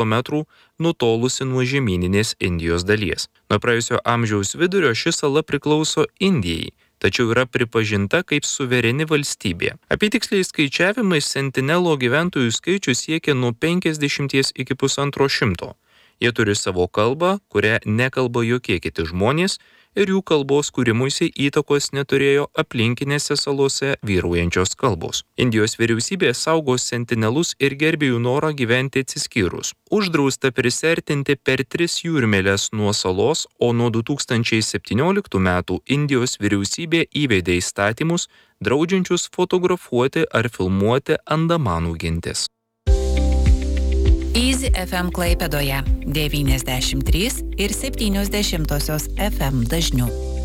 kilometrų nutolusi nuo žemyninės Indijos dalies. Nuo praėjusio amžiaus vidurio ši sala priklauso Indijai, tačiau yra pripažinta kaip suvereni valstybė. Apytiksliais skaičiavimais Sentinelo gyventojų skaičius siekia nuo 50 iki 150. Jie turi savo kalbą, kurią nekalba jokie kiti žmonės, ir jų kalbos kūrimuisi įtakos neturėjo aplinkinėse salose vyraujančios kalbos. Indijos vyriausybė saugo sentinelus ir gerbė jų norą gyventi atsiskyrus. Uždrausta prisertinti per 3 jūrmyles nuo salos, o nuo 2017 metų Indijos vyriausybė įvedė įstatymus, draudžiančius fotografuoti ar filmuoti Andamanų gentis. Easy FM Klaipėdoje 93,7 FM dažniu.